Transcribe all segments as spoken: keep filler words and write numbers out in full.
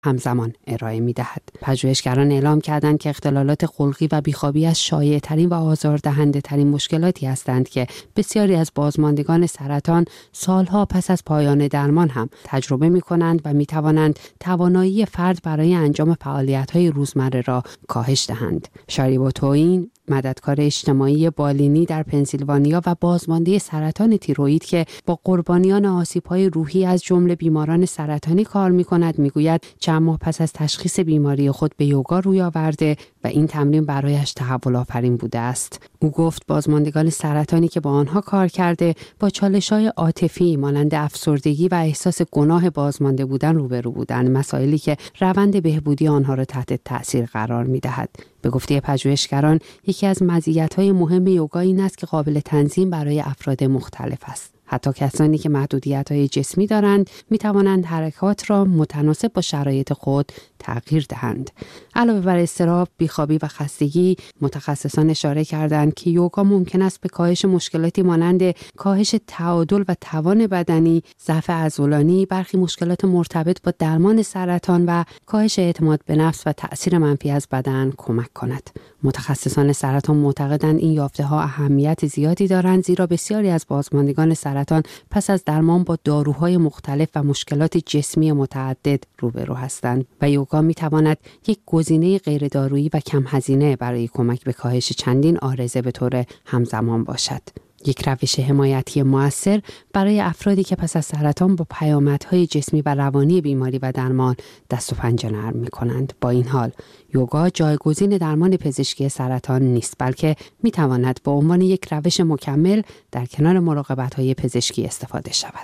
همزمان ارائه می‌دهد. پژوهشگران اعلام کردند که اختلالات خلقی و بیخوابی از شایع‌ترین و آزاردهنده‌ترین مشکلاتی هستند که بسیاری از بازماندگان سرطان سالها پس از پایان درمان هم تجربه می‌کنند و می‌توانند توانایی فرد برای انجام فعالیت‌های روزمره را کاهش دهند. شاریبو تویین، مددکار اجتماعی بالینی در پنسیلوانیا و بازمانده سرطان تیروئید که با قربانیان آسیب‌های روحی از جمله بیماران سرطانی کار می‌کند، می‌گوید چند ماه پس از تشخیص بیماری خود به یوگا روی آورده و این تمرین برایش تحول آفرین بوده است. او گفت بازماندگان سرطانی که با آنها کار کرده با چالش‌های عاطفی مانند افسردگی و احساس گناه بازمانده بودن روبرو بودند، مسائلی که روند بهبودی آنها را تحت تأثیر قرار می‌دهد. به گفته پژوهشگران، یکی از مزیت‌های مهم یوگا این است که قابل تنظیم برای افراد مختلف است. حتی کسانی که محدودیت‌های جسمی دارند می توانند حرکات را متناسب با شرایط خود تغییر دهند. علاوه بر اضطراب، بیخوابی و خستگی، متخصصان اشاره کردند که یوگا ممکن است به کاهش مشکلاتی مانند کاهش تعادل و توان بدنی، ضعف عضلانی، برخی مشکلات مرتبط با درمان سرطان و کاهش اعتماد به نفس و تأثیر منفی از بدن کمک کند. متخصصان سرطان معتقدند این یافته‌ها اهمیت زیادی دارند، زیرا بسیاری از بازماندگان سرطان پس از درمان با داروهای مختلف و مشکلات جسمی متعدد روبرو هستند و یوگا می‌تواند یک گزینه غیر دارویی و کم هزینه برای کمک به کاهش چندین عارضه به طور همزمان باشد. یک روش حمایتی مؤثر برای افرادی که پس از سرطان با پیامدهای جسمی و روانی بیماری و درمان دست و پنجه نرم می‌کنند. با این حال، یوگا جایگزین درمان پزشکی سرطان نیست، بلکه می‌تواند به عنوان یک روش مکمل در کنار مراقبت‌های پزشکی استفاده شود.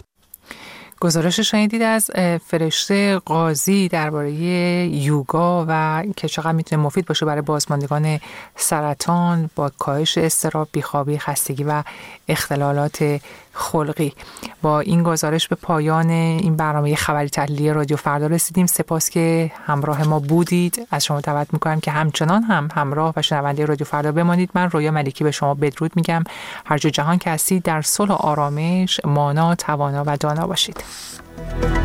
گزارش شنیدید از فرشته قاضی درباره یوگا و که چقدر میتونه مفید باشه برای بازماندگان سرطان با کاهش اضطراب، بیخوابی، خستگی و اختلالات خلقی. با این گزارش به پایان این برنامه خبری تحلیلی رادیو فردا رسیدیم. سپاس که همراه ما بودید. از شما دعوت میکنم که همچنان هم همراه و شنونده رادیو فردا بمانید. من رویا ملکی به شما بدرود میگم. هر جا جهان که هستید در صلح و آرامش مانا، توانا و دانا باشید.